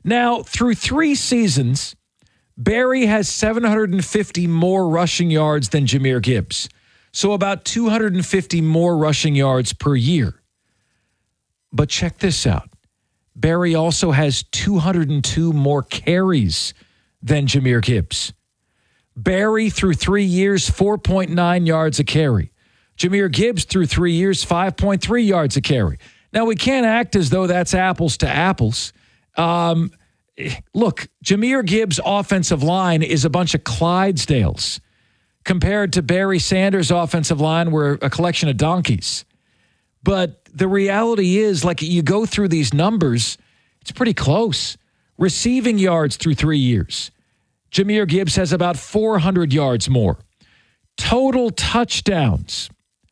Now, through 3 seasons, Barry has 750 more rushing yards than Jahmyr Gibbs. So about 250 more rushing yards per year. But check this out. Barry also has 202 more carries than Jahmyr Gibbs. Barry, through 3 years, 4.9 yards a carry. Jahmyr Gibbs, through 3 years, 5.3 yards a carry. Now, we can't act as though that's apples to apples. Look, Jahmyr Gibbs' offensive line is a bunch of Clydesdales compared to Barry Sanders' offensive line, we're a collection of donkeys. But the reality is, like, you go through these numbers, it's pretty close. Receiving yards through 3 years. Jahmyr Gibbs has about 400 yards more. Total touchdowns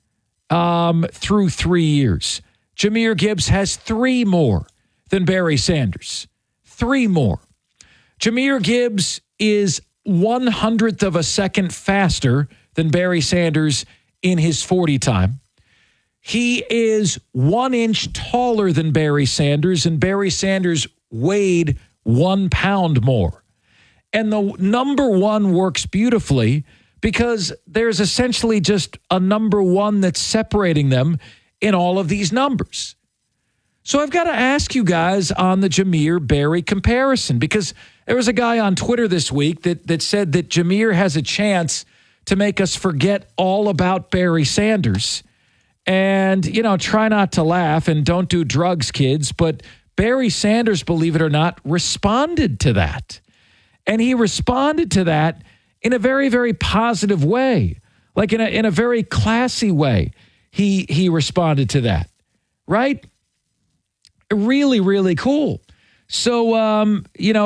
through 3 years. Jahmyr Gibbs has 3 more than Barry Sanders. 3 more. Jahmyr Gibbs is 1/100th of a second faster than Barry Sanders in his 40 time. He is 1 inch taller than Barry Sanders, and Barry Sanders weighed 1 pound more. And the number one works beautifully because there's essentially just a number one that's separating them in all of these numbers. So I've got to ask you guys on the Jahmyr Barry comparison, because there was a guy on Twitter this week that said that Jahmyr has a chance to make us forget all about Barry Sanders. And, you know, try not to laugh and don't do drugs, kids. But Barry Sanders, believe it or not, responded to that. And he responded to that in a very, very positive way, like in a very classy way. He responded to that, right? Really, really cool. So,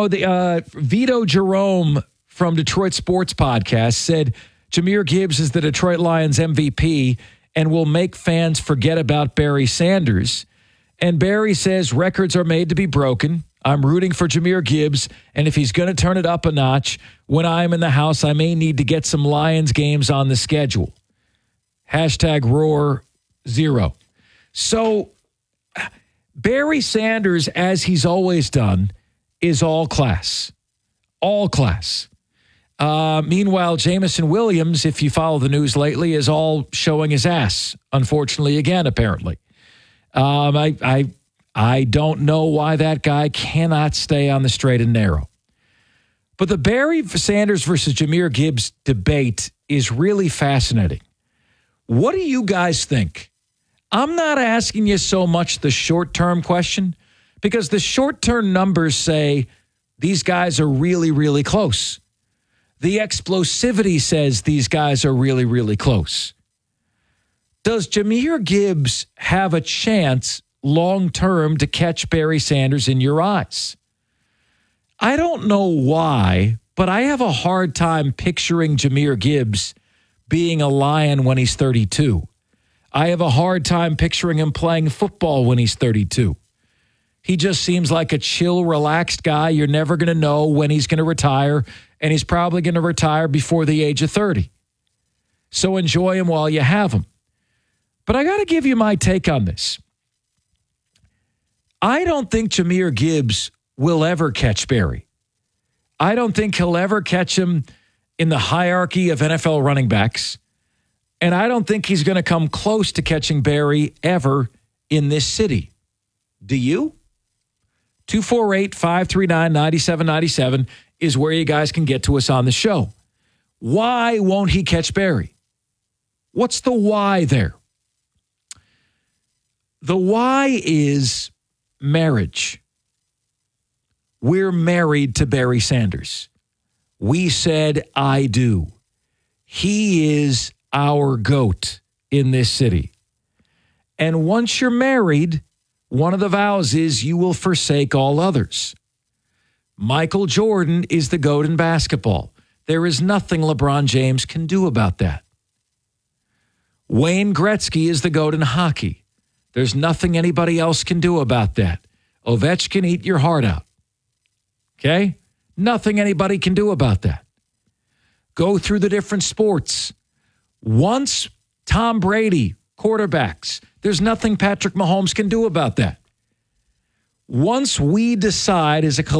Vito Jerome from Detroit Sports Podcast said Jahmyr Gibbs is the Detroit Lions MVP and will make fans forget about Barry Sanders. And Barry says records are made to be broken. I'm rooting for Jahmyr Gibbs, and if he's going to turn it up a notch, when I'm in the house, I may need to get some Lions games on the schedule. #Roar0. So Barry Sanders, as he's always done, is all class. All class. Meanwhile, Jameson Williams, if you follow the news lately, is all showing his ass, unfortunately, again, apparently. I don't know why that guy cannot stay on the straight and narrow. But the Barry Sanders versus Jahmyr Gibbs debate is really fascinating. What do you guys think? I'm not asking you so much the short-term question, because the short-term numbers say these guys are really, really close. The explosivity says these guys are really, really close. Does Jahmyr Gibbs have a chance long-term to catch Barry Sanders in your eyes? I don't know why, but I have a hard time picturing Jahmyr Gibbs being a Lion when he's 32. I have a hard time picturing him playing football when he's 32. He just seems like a chill, relaxed guy. You're never going to know when he's going to retire, and he's probably going to retire before the age of 30. So enjoy him while you have him. But I got to give you my take on this. I don't think Jahmyr Gibbs will ever catch Barry. I don't think he'll ever catch him in the hierarchy of NFL running backs. And I don't think he's going to come close to catching Barry ever in this city. Do you? 248-539-9797 is where you guys can get to us on the show. Why won't he catch Barry? What's the why there? The why is marriage. We're married to Barry Sanders. We said, I do. He is our GOAT in this city. And once you're married, one of the vows is you will forsake all others. Michael Jordan is the GOAT in basketball. There is nothing LeBron James can do about that. Wayne Gretzky is the GOAT in hockey. There's nothing anybody else can do about that. Ovechkin, eat your heart out. Okay? Nothing anybody can do about that. Go through the different sports. Once Tom Brady, quarterbacks, there's nothing Patrick Mahomes can do about that. Once we decide as a